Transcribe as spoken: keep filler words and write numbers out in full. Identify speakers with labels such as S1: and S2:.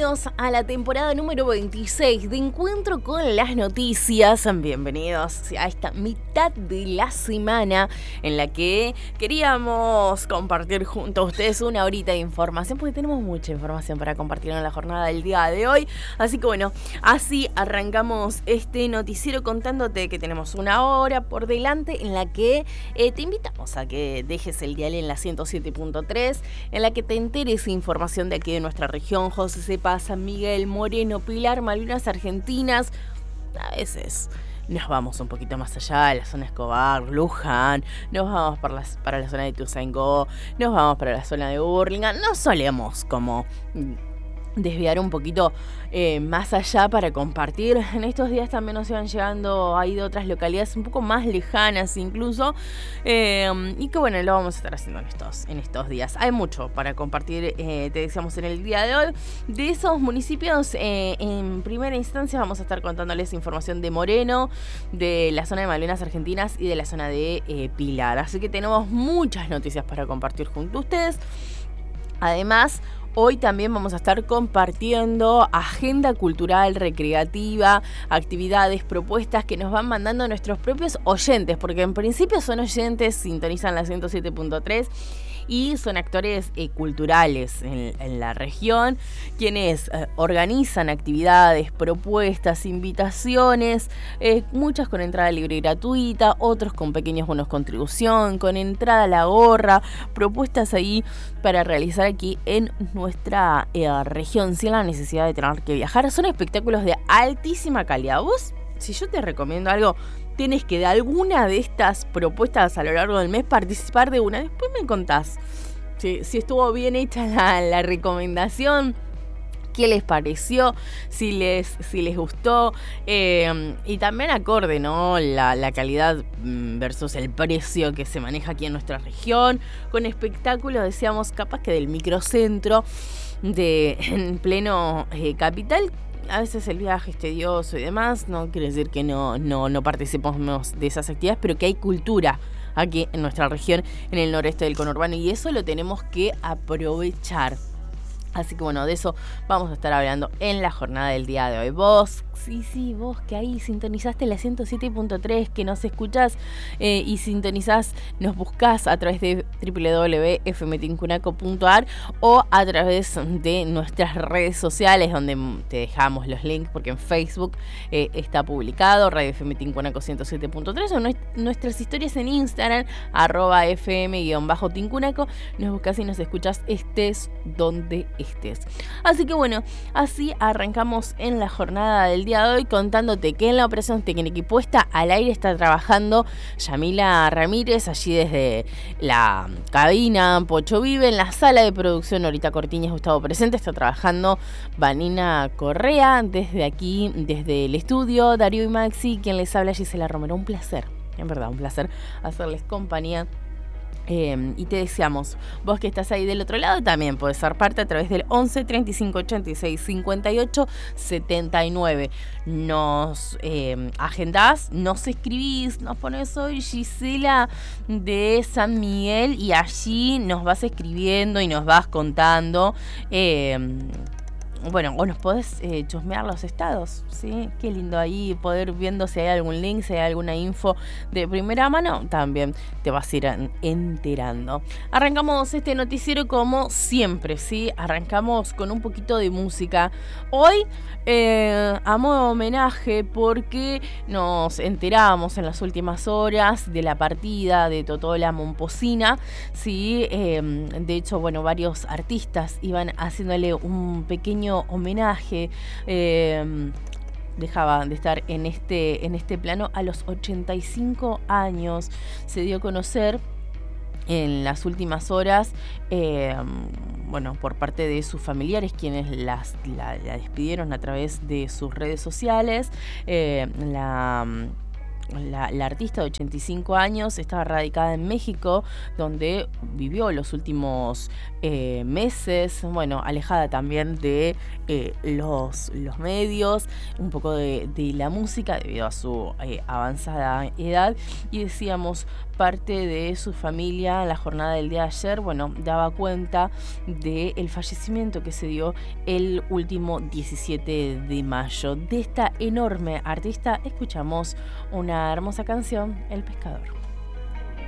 S1: bienvenidos a la temporada número veintiséis de Encuentro con las Noticias. Bienvenidos a esta mitad de la semana en la que queríamos compartir junto a ustedes una horita de información, porque tenemos mucha información para compartir en la jornada del día de hoy. Así que bueno, así arrancamos este noticiero contándote que tenemos una hora por delante en la que eh, te invitamos a que dejes el dial en la ciento siete punto tres, en la que te enteres información de aquí de nuestra región, José Cepa, San Miguel, Moreno, Pilar, Malvinas Argentinas. A veces nos vamos un poquito más allá, a la zona Escobar, Luján, nos vamos para, las, para la zona de Ituzaingó, nos vamos para la zona de Burlingame. No solemos como desviar un poquito eh, más allá para compartir. En estos días también nos iban llegando ahí de otras localidades un poco más lejanas incluso, eh, y que bueno, lo vamos a estar haciendo en estos, en estos días. Hay mucho para compartir, eh, te decíamos en el día de hoy. De esos municipios, eh, en primera instancia vamos a estar contándoles información de Moreno, de la zona de Malvinas Argentinas y de la zona de eh, Pilar. Así que tenemos muchas noticias para compartir junto a ustedes. Además, hoy también vamos a estar compartiendo agenda cultural, recreativa, actividades, propuestas que nos van mandando nuestros propios oyentes, porque en principio son oyentes, sintonizan la ciento siete punto tres y son actores eh, culturales en, en la región, quienes eh, organizan actividades, propuestas, invitaciones, eh, muchas con entrada libre y gratuita, otros con pequeños bonos contribución, con entrada a la gorra, propuestas ahí para realizar aquí en nuestra eh, región sin la necesidad de tener que viajar. Son espectáculos de altísima calidad. Vos, si yo te recomiendo algo, tienes que de alguna de estas propuestas a lo largo del mes participar de una. Después me contás si, si estuvo bien hecha la, la recomendación, qué les pareció, si les, si les gustó, eh, y también acorde, ¿no? La, la calidad versus el precio que se maneja aquí en nuestra región, con espectáculos, decíamos, capaz que del microcentro, de en pleno eh, capital. A veces el viaje es tedioso y demás, no quiere decir que no, no, no participemos de esas actividades, pero que hay cultura aquí en nuestra región, en el noreste del conurbano, y eso lo tenemos que aprovechar. Así que bueno, de eso vamos a estar hablando en la jornada del día de hoy. Vos, sí, sí, vos que ahí sintonizaste la ciento siete punto tres, que nos escuchás eh, y sintonizás, nos buscás a través de doble u doble u doble u punto f m tincunaco punto a r o a través de nuestras redes sociales, donde te dejamos los links, porque en Facebook eh, está publicado Radio F M Tincunaco ciento siete punto tres, o nuestras historias en Instagram, arroba fm-tincunaco. Nos buscás y nos escuchás, estés donde estés. Así que bueno, así arrancamos en la jornada del día de hoy, contándote que en la operación técnica y puesta al aire está trabajando Yamila Ramírez, allí desde la cabina Pocho Vive. En la sala de producción, Norita Cortiñas, Gustavo presente, está trabajando Vanina Correa. Desde aquí, desde el estudio, Darío y Maxi, quien les habla, Gisela Romero. Un placer, en verdad, un placer hacerles compañía. Eh, y te deseamos, vos que estás ahí del otro lado, también podés ser parte a través del once, treinta y cinco, ochenta y seis, cincuenta y ocho, setenta y nueve. Nos eh, agendás, nos escribís, nos pones: soy Gisela de San Miguel, y allí nos vas escribiendo y nos vas contando. Eh, Bueno, o nos podés eh, chusmear los estados, ¿sí? Qué lindo ahí poder viendo si hay algún link, si hay alguna info de primera mano, también te vas a ir enterando. Arrancamos este noticiero como siempre, ¿sí? Arrancamos con un poquito de música. Hoy, eh, a modo de homenaje, porque nos enteramos en las últimas horas de la partida de Totola Momposina, ¿sí? Eh, de hecho, bueno, varios artistas iban haciéndole un pequeño homenaje. Eh, dejaba de estar en este, en este plano a los ochenta y cinco años. Se dio a conocer en las últimas horas, eh, bueno, por parte de sus familiares, quienes las, la, la despidieron a través de sus redes sociales. Eh, la La, la artista de ochenta y cinco años estaba radicada en México, donde vivió los últimos eh, meses, bueno, alejada también de eh, los, los medios, un poco de, de la música debido a su eh, avanzada edad. Y decíamos, parte de su familia en la jornada del día de ayer, bueno, daba cuenta del fallecimiento que se dio el último diecisiete de mayo. De esta enorme artista escuchamos una hermosa canción, El Pescador.